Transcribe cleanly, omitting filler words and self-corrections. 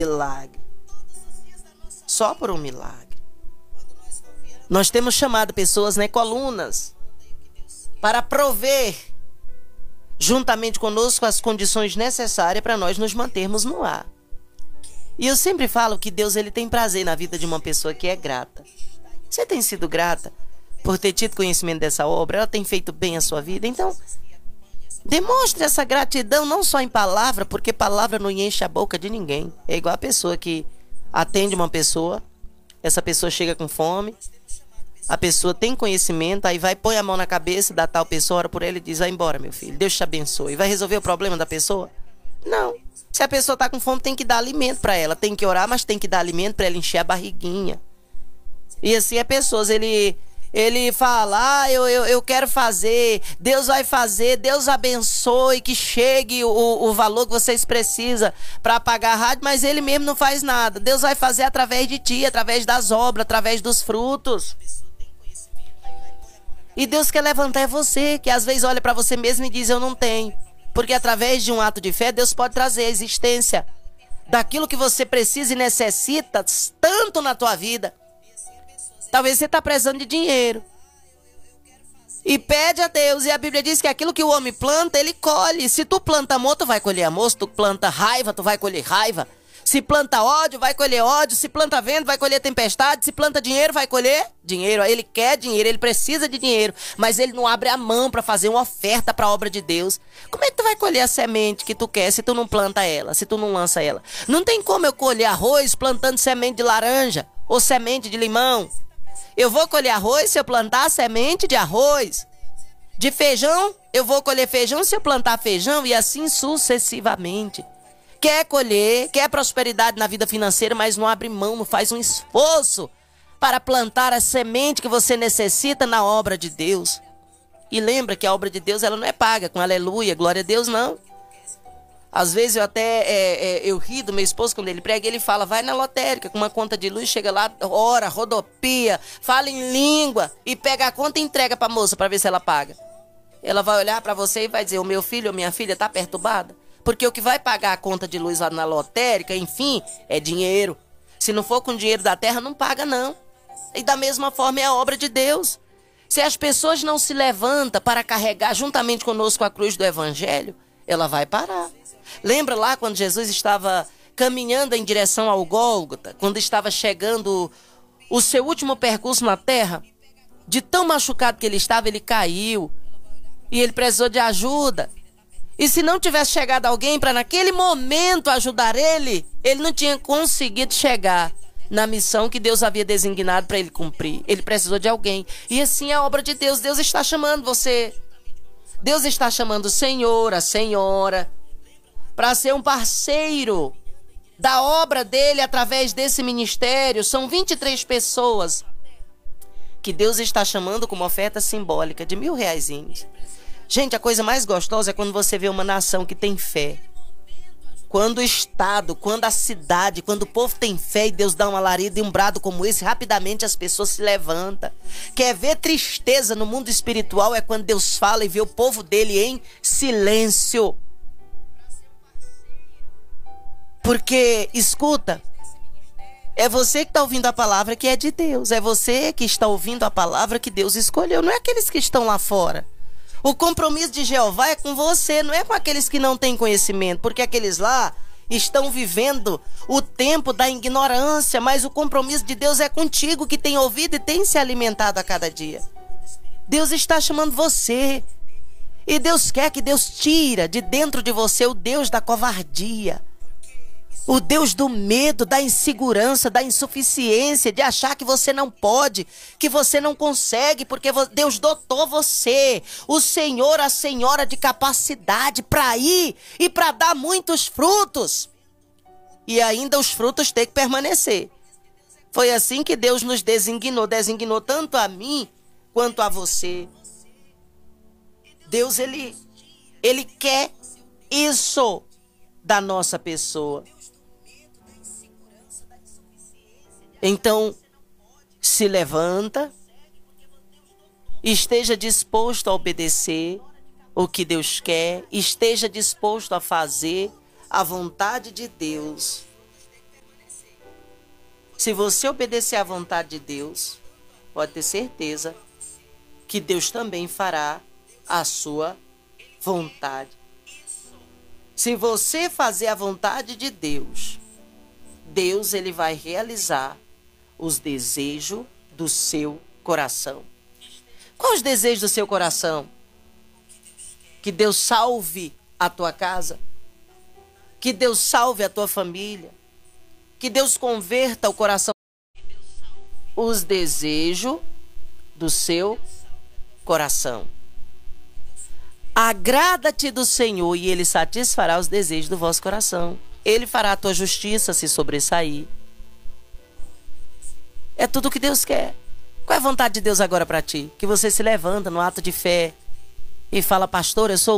milagre. Só por um milagre. Nós temos chamado pessoas, né, colunas, para prover juntamente conosco as condições necessárias para nós nos mantermos no ar. E eu sempre falo que Deus, ele tem prazer na vida de uma pessoa que é grata. Você tem sido grata por ter tido conhecimento dessa obra? Ela tem feito bem a sua vida? Então, demonstre essa gratidão não só em palavra, porque palavra não enche a boca de ninguém. É igual a pessoa que atende uma pessoa, essa pessoa chega com fome, a pessoa tem conhecimento, aí vai, põe a mão na cabeça da tal pessoa, ora por ele e diz: vai embora, meu filho, Deus te abençoe. Vai resolver o problema da pessoa? Não. Se a pessoa está com fome, tem que dar alimento para ela. Tem que orar, mas tem que dar alimento para ela encher a barriguinha. E assim é pessoas, ele fala: eu quero fazer, Deus vai fazer, Deus abençoe, que chegue o valor que vocês precisam para pagar a rádio, mas ele mesmo não faz nada. Deus vai fazer através de ti, através das obras, através dos frutos. E Deus quer levantar você, que às vezes olha para você mesmo e diz: eu não tenho. Porque através de um ato de fé, Deus pode trazer a existência daquilo que você precisa e necessita tanto na tua vida. Talvez você está precisando de dinheiro. E pede a Deus. E a Bíblia diz que aquilo que o homem planta, ele colhe. Se tu planta amor, tu vai colher amor. Se tu planta raiva, tu vai colher raiva. Se planta ódio, vai colher ódio. Se planta vento, vai colher tempestade. Se planta dinheiro, vai colher dinheiro. Ele quer dinheiro, ele precisa de dinheiro, mas ele não abre a mão para fazer uma oferta para a obra de Deus. Como é que tu vai colher a semente que tu quer se tu não planta ela, se tu não lança ela? Não tem como eu colher arroz plantando semente de laranja ou semente de limão. Eu vou colher arroz se eu plantar semente de arroz. De feijão, eu vou colher feijão se eu plantar feijão, e assim sucessivamente. Quer colher, quer prosperidade na vida financeira, mas não abre mão, não faz um esforço para plantar a semente que você necessita na obra de Deus. E lembra que a obra de Deus, ela não é paga com aleluia, glória a Deus, não. Às vezes eu até eu ri do meu esposo quando ele prega, ele fala: vai na lotérica com uma conta de luz, chega lá, ora, rodopia, fala em língua e pega a conta e entrega para a moça para ver se ela paga. Ela vai olhar para você e vai dizer: o meu filho ou minha filha está perturbada? Porque o que vai pagar a conta de luz lá na lotérica, enfim, é dinheiro. Se não for com dinheiro da terra, não paga não. E da mesma forma é a obra de Deus. Se as pessoas não se levantam para carregar juntamente conosco a cruz do Evangelho, ela vai parar. Lembra lá quando Jesus estava caminhando em direção ao Gólgota, quando estava chegando o seu último percurso na terra? De tão machucado que ele estava, ele caiu. E ele precisou de ajuda. E se não tivesse chegado alguém para naquele momento ajudar ele, ele não tinha conseguido chegar na missão que Deus havia designado para ele cumprir. Ele precisou de alguém. E assim é a obra de Deus. Deus está chamando você. Deus está chamando o senhor, a senhora, para ser um parceiro da obra dele através desse ministério. São 23 pessoas que Deus está chamando com uma oferta simbólica de R$1.000. Gente, a coisa mais gostosa é quando você vê uma nação que tem fé. Quando o Estado, quando a cidade, quando o povo tem fé e Deus dá uma larida e um brado como esse, rapidamente as pessoas se levantam. Quer ver tristeza no mundo espiritual é quando Deus fala e vê o povo dele em silêncio. Porque, escuta, é você que está ouvindo a palavra que é de Deus. É você que está ouvindo a palavra que Deus escolheu. Não é aqueles que estão lá fora. O compromisso de Jeová é com você, não é com aqueles que não têm conhecimento, porque aqueles lá estão vivendo o tempo da ignorância, mas o compromisso de Deus é contigo, que tem ouvido e tem se alimentado a cada dia. Deus está chamando você, e Deus quer que Deus tira de dentro de você o Deus da covardia, o Deus do medo, da insegurança, da insuficiência, de achar que você não pode, que você não consegue, porque Deus dotou você, o Senhor, a Senhora, de capacidade para ir e para dar muitos frutos. E ainda os frutos têm que permanecer. Foi assim que Deus nos designou tanto a mim quanto a você. Deus, Ele quer isso da nossa pessoa. Então, se levanta, esteja disposto a obedecer o que Deus quer, esteja disposto a fazer a vontade de Deus. Se você obedecer à vontade de Deus, pode ter certeza que Deus também fará a sua vontade. Se você fazer a vontade de Deus, Deus ele vai realizar os desejos do seu coração. Quais os desejos do seu coração? Que Deus salve a tua casa. Que Deus salve a tua família. Que Deus converta o coração. Os desejos do seu coração. Agrada-te do Senhor e Ele satisfará os desejos do vosso coração. Ele fará a tua justiça se sobressair. É tudo o que Deus quer. Qual é a vontade de Deus agora para ti? Que você se levanta no ato de fé e fala, pastor, eu sou